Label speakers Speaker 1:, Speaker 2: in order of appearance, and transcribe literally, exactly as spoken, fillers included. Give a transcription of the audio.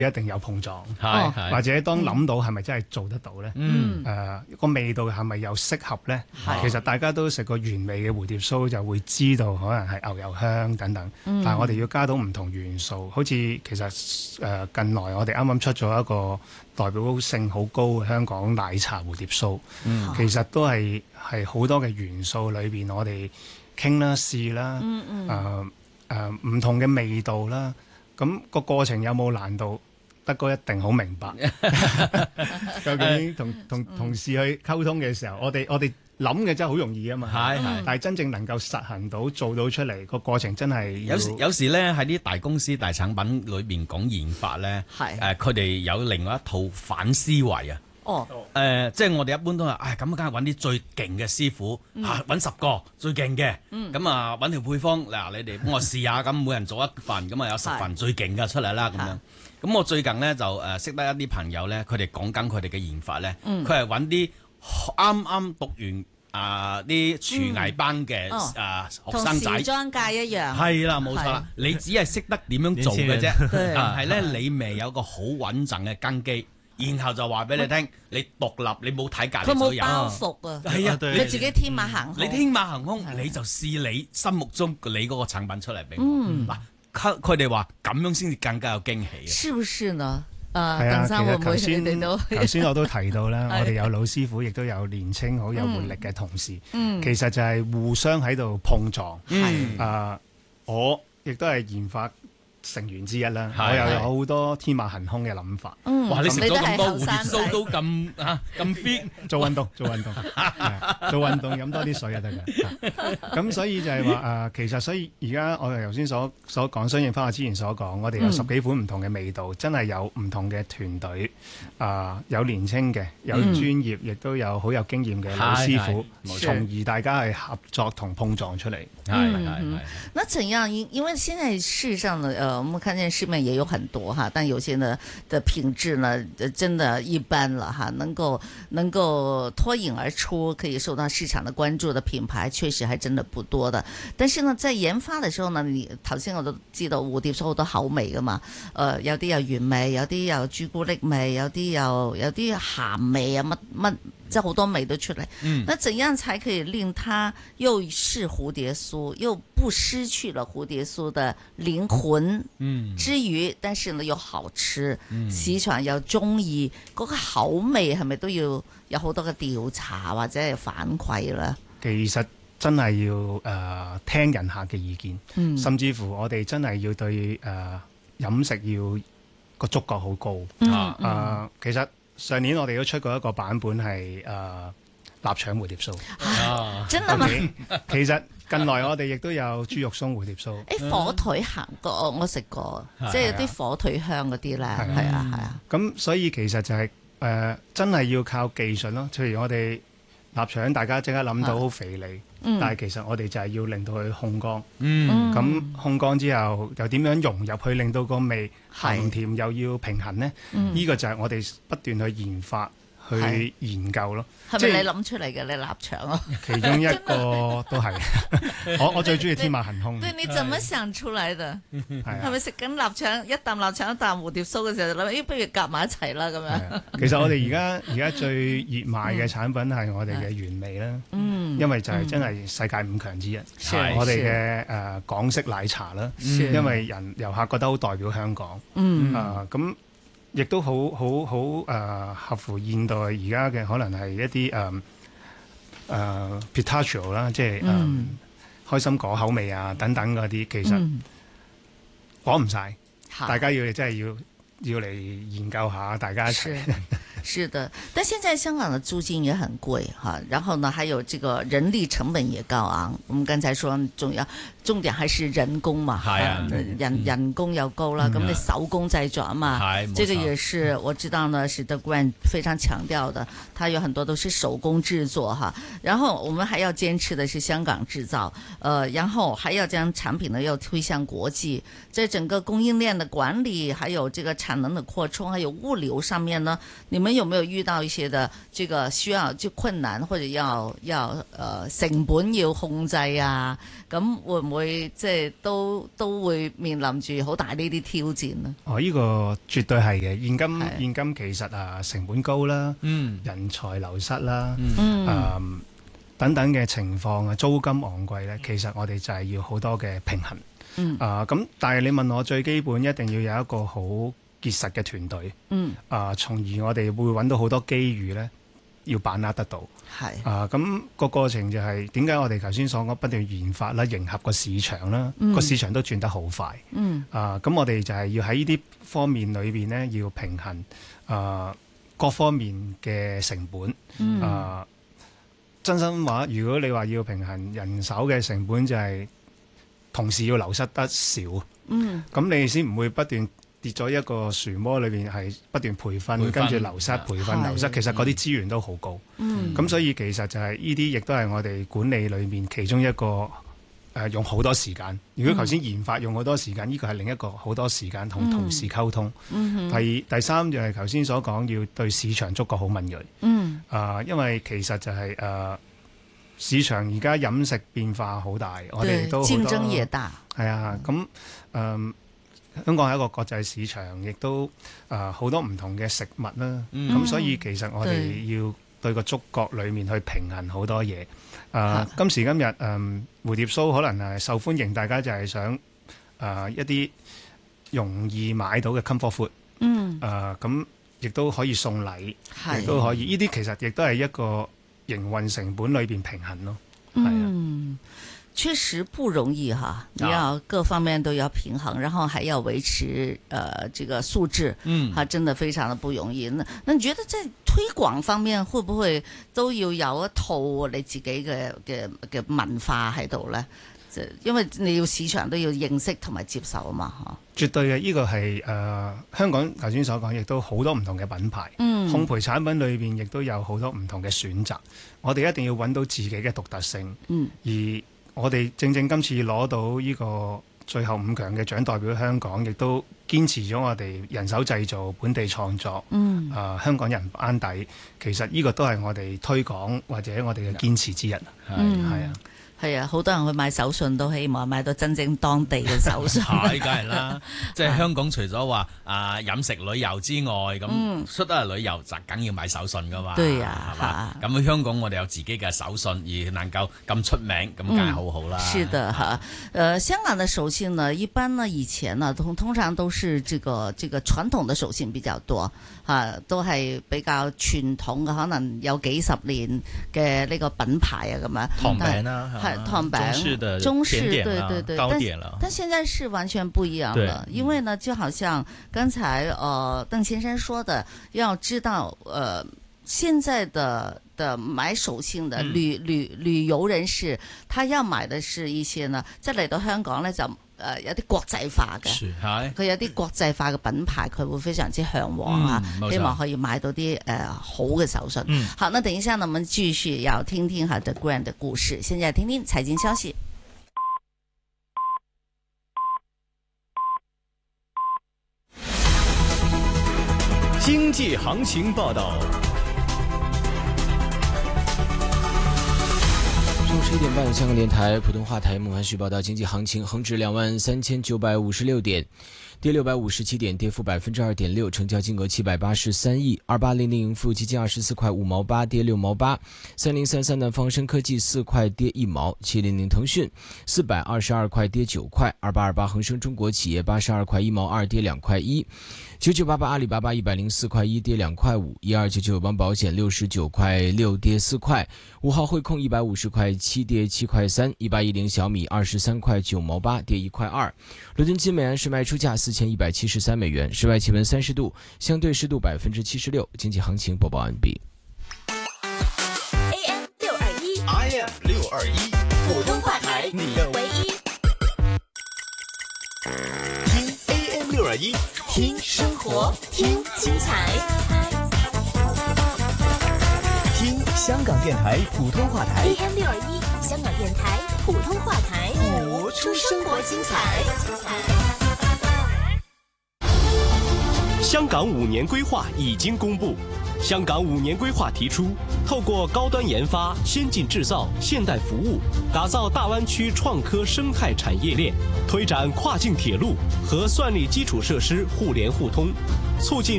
Speaker 1: 一定有碰撞，
Speaker 2: 係
Speaker 1: 係或者當諗到係咪真係做得到咧？
Speaker 2: 嗯，
Speaker 1: 誒個味道係咪又適合咧？
Speaker 2: 係
Speaker 1: 其實大家都食過原味嘅蝴蝶酥就會知道，可能係牛油香等等。但係我哋要加到唔同元素，好似其實誒近來我哋啱啱出咗一個代表性好高嘅香港奶茶蝴蝶酥，
Speaker 2: 嗯
Speaker 1: 其實都係係好多嘅元素裏邊，我哋傾啦、試啦，
Speaker 3: 嗯嗯
Speaker 1: 誒誒唔同嘅味道啦。咁個過程有冇難度？德哥一定好明白，究竟同同同事去溝通嘅時候，我哋我哋諗嘅真係好容易啊嘛，
Speaker 2: 係係。
Speaker 1: 但係真正能夠實行到做到出嚟個過程真係
Speaker 2: 有時有時咧喺啲大公司大產品裏邊講研發咧，
Speaker 3: 係
Speaker 2: 誒佢哋有另外一套反思維啊。
Speaker 3: 哦，
Speaker 2: 誒、呃，即係我哋一般都係，唉，咁梗係揾啲最勁嘅師傅嚇，揾、十個最勁嘅，咁啊揾條配方，嗱你哋幫我試下，咁每人做一份，咁啊有十份最勁嘅出嚟啦，咁樣。咁我最近咧就誒識得一啲朋友咧，佢哋講緊佢哋嘅研發咧，佢係揾啲啱啱讀完啊啲廚藝班嘅誒、
Speaker 3: 哦
Speaker 2: 呃、學
Speaker 3: 同
Speaker 2: 生仔，
Speaker 3: 時裝界一樣，
Speaker 2: 係啦冇錯啦，你只係識得點樣做嘅啫，
Speaker 3: 對
Speaker 2: 但係咧你未有個好穩陣嘅根基。然後就話俾你聽，你獨立，你冇睇隔離
Speaker 3: 佢冇
Speaker 2: 組人，
Speaker 3: 包袱啊，
Speaker 2: 係啊，
Speaker 3: 你自己天馬行空，
Speaker 2: 你天馬行空，你就試你心目中你嗰個產品出嚟俾我。
Speaker 3: 嗯
Speaker 2: 嗱，佢佢哋話咁樣先至更加有驚喜嘅。
Speaker 3: 是不是呢？啊，
Speaker 1: 係啊，
Speaker 3: 鄧
Speaker 1: 其實
Speaker 3: 生會唔會
Speaker 1: 頭先
Speaker 3: 你哋都
Speaker 1: 頭先我都提到啦，
Speaker 3: 係
Speaker 1: 我哋有老師傅，亦都有年青好有活力嘅同事，
Speaker 3: 嗯
Speaker 1: 其實就係互相喺度碰撞。
Speaker 2: 嗯
Speaker 1: 啊、我亦都係研發成員之一啦，
Speaker 2: 係
Speaker 1: 我又有好多天馬行空嘅諗法。
Speaker 3: 嗯，
Speaker 2: 哇！你食咗咁多蝴蝶
Speaker 3: 你都係後生仔
Speaker 2: 酥都咁啊咁 fit，
Speaker 1: 做運動，做運動，係做運動飲多啲水就得㗎。咁所以就係話誒，其實所以而家我哋頭先所所講，相應翻我之前所講，我哋有十幾款唔同嘅味道，真係有唔同嘅團隊啊，有年青嘅，有專業，亦都有好有經驗嘅老師傅，
Speaker 2: 係係
Speaker 1: 從而大家係合作同碰撞出嚟。
Speaker 2: 係係係。
Speaker 3: 那怎樣？因因為現在事實上呢，呃，我們看見市面也有很多哈，但有些呢的品質呢，真的一般了哈。能夠能夠脫穎而出，可以受到市場的關注的品牌，確實還真的不多的。但是呢，在研發的時候呢，你頭先我都知道蝴蝶酥好多口味噶嘛，誒、呃，有啲有原味，有啲有朱古力味，有啲有有啲鹹味啊，乜乜。即係好多味都出嚟，
Speaker 2: 嗯，
Speaker 3: 那怎樣才可以令它又是蝴蝶酥，又不失去了蝴蝶酥的靈魂？嗯，之餘，但是呢又好吃，嗯、市場又中意，嗰、那個口味係咪都要有好多嘅調查或者係反饋啦？
Speaker 1: 其實真係要誒、呃、聽人客嘅意見，
Speaker 3: 嗯、
Speaker 1: 甚至乎我哋真係要對誒、呃、飲食要個觸覺好高啊、
Speaker 3: 嗯
Speaker 1: 呃！其實。上年我哋都出過一個版本係誒臘腸蝴蝶酥，
Speaker 3: 啊、真係嘛？
Speaker 1: 其實近來我哋亦都有豬肉鬆蝴蝶酥。
Speaker 3: 誒、欸、火腿鹹過我食過，
Speaker 1: 嗯、
Speaker 3: 即係有啲火腿香嗰啲咧，係啊係啊。
Speaker 1: 咁所以其實就係、是、誒、呃、真係要靠技術咯。譬如我哋臘腸，大家即刻諗到好肥膩，嗯、但係其實我哋就係要令到佢控乾。嗯，咁控乾之後又點樣融入去，令到個味鹹甜又要平衡呢？呢、嗯、個就係我哋不斷去研發、去研究咯。
Speaker 3: 係咪你諗出嚟嘅？你臘腸啊？
Speaker 1: 其中一個都係，我我最中意天馬行空。
Speaker 3: 對，你怎麼想出嚟嘅？係咪食緊臘腸一啖臘腸一啖蝴蝶酥嘅時候就諗，咦，不如夾埋一齊啦咁樣？
Speaker 1: 其實我哋而家而家最熱賣嘅產品係我哋嘅原味啦。嗯，因為就係真係世界五強之一。係我哋嘅誒港式奶茶啦，因為人遊客覺得好代表香港。嗯啊咁。亦都好好好誒，合乎現代而家嘅可能係一啲誒誒 pistachio 啦，即係誒、嗯、開心果口味啊等等嗰啲，其實講唔晒，嗯、大家要真係要要嚟研究下，大家一齊。
Speaker 3: 是的，但現在香港的租金也很貴哈，然後呢，還有這個人力成本也高昂。我們剛才說重要重點還是人工嘛，
Speaker 2: 係啊，
Speaker 3: 人人工又高啦，咁、嗯、你手工製作啊嘛，係，這個也是我知道呢，是德冠非常強調的，它有很多都是手工製作哈。然後我們還要堅持的是香港製造，呃，然後還要將產品呢要推向國際，在整個供應鏈的管理，還有這個產能的擴充，還有物流上面呢，你們們有沒有遇到一些的這個需要就困難或者要要誒、呃、成本要控制啊？咁會唔會即係都都會面臨住好大呢啲挑戰呢？
Speaker 1: 哦，呢、這個絕對係嘅。現今現今其實啊成本高啦，嗯，人才流失啦，嗯，呃、等等嘅情況啊，租金昂貴咧，其實我哋就係要好多嘅平衡。嗯啊，咁、呃、但係你問我最基本一定要有一個好結實嘅團隊，嗯啊、呃，從而我哋會揾到好多機遇咧，要把握得到。係啊，咁、呃那個過程就係點解我哋頭先所講不斷研發啦，迎合個市場啦，個、嗯、市場都轉得好快。嗯啊，咁、呃、我哋就係要喺呢啲方面裏邊咧，要平衡啊、呃、各方面嘅成本。嗯啊、呃，真心話，如果你話要平衡人手嘅成本，就係、是。同時要流失得少，嗯，咁你先唔會不斷跌咗一個漩渦裏邊，係不斷培訓，跟住流失、培訓、流失，其實嗰啲資源都好高，嗯，咁所以其實就係呢啲亦都係我哋管理裏面其中一個誒、呃、用好多時間。如果頭先研發用好多時間，呢、嗯、個係另一個好多時間同同事溝通。嗯、第第三就係頭先所講，要對市場觸覺好敏銳。嗯，啊、呃，因為其實就係、是、誒。呃市場而家飲食變化好大，我哋都好多競爭也大。係啊，咁誒、呃，香港係一個國際市場，亦都誒好、呃、多唔同嘅食物啦。咁、嗯、所以其實我哋要對個觸覺裡面去平衡好多嘢。誒、呃，今時今日誒、呃、蝴蝶酥可能係受歡迎，大家就係想誒、呃、一啲容易買到嘅 comfort food。嗯。誒、呃，咁亦都可以送禮，亦都可以。呢啲其實亦都係一個營運成本裏邊平衡咯，
Speaker 3: 嗯，確實不容易哈，你要各方面都要平衡，然後還要維持呃這個素質，嗯，哈，真的非常的不容易。那那你覺得在推廣方面會不會都要有一套你自己嘅嘅嘅文化喺度咧？因為你要市場都要認識同埋接受啊嘛，
Speaker 1: 嚇！絕對嘅，呢、這個係誒、呃、香港頭先所講，亦都好多唔同嘅品牌，嗯，烘焙產品裏邊亦都有好多唔同嘅選擇。我哋一定要揾到自己嘅獨特性，嗯，而我哋正正今次攞到呢個最後五強嘅獎，代表香港，亦都堅持咗我哋人手製造、本地創作，嗯，啊、呃、香港人班底，其實呢個都係我哋推廣或者我哋嘅堅持之一，係係、嗯、啊。
Speaker 3: 係啊，好多人去買手信都希望買到真正當地嘅手信。
Speaker 2: 係，梗係啦。即係香港除咗話啊飲食旅遊之外，咁、嗯、出得嚟旅遊就梗要買手信噶嘛。對啊，係嘛。咁喺香港我哋有自己嘅手信，而能夠咁出名，咁梗係好好啦。
Speaker 3: 是的哈，呃，香港的手信呢，一般呢以前呢，通通常都是這個這個傳統的手信比較多，啊，都係比較傳統嘅，可能有幾十年嘅呢個品牌啊咁樣。
Speaker 2: 糖餅啦。
Speaker 3: 糖餅、
Speaker 2: 中式的
Speaker 3: 中式
Speaker 2: 甜點
Speaker 3: 對對對，
Speaker 2: 糕點了
Speaker 3: 但，但現在是完全不一樣了，因為呢，就好像剛才呃鄧先生說的，要知道呃現在的的買手信的旅、嗯、旅旅遊人士，他要買的是一些呢，即係嚟到香港呢就。誒、呃、有啲國際化嘅，佢有啲國際化嘅品牌，佢會非常之向往啊、嗯！希望可以買到啲誒、呃、好嘅手信。嗯，好，那等一下呢，我們繼續要聽聽下 The Grand 的故事。現在聽聽財經消息。
Speaker 4: 經濟行情報道。中午十一點半，香港電台普通話台孟凡旭報道經濟行情，恒指兩萬三千九百五十六點，跌六百五十七點，跌幅百分之二點六，成交金額七百八十三億。二八零零盈富基金二十四塊五毛八，跌六毛八。三零三三南方生科技四塊跌一毛。七零零騰訊四百二十二塊跌九塊。二八二八恒生中國企業八十二塊一毛二，跌兩塊一。九九八八阿里巴巴一百零四塊一，跌兩塊五。一二九九友邦保險六十九塊六，跌四塊。五號匯控一百五十塊七，跌七塊三。一八一零小米二十三塊九毛八，跌一塊二。倫敦金每安士賣出價四千一百七十三美元。室外氣溫三十度，相對濕度百分之七十六。經濟行情播報完畢。
Speaker 5: A M 六二一
Speaker 4: I M 六二一
Speaker 5: 普通話台，你的唯一。
Speaker 4: 聽 A M 六二一，
Speaker 5: 聽生活，聽精彩。
Speaker 4: 聽香港電台普通話台
Speaker 5: A M 六二一，香港電台普通話台，
Speaker 4: 播出生活精彩。香港五年規劃已經公布，
Speaker 6: 香港五年规划提出，透过高端研发、先进制造、现代服务，打造大湾区创科生态产业链，推展跨境铁路和算力基础设施互联互通，促进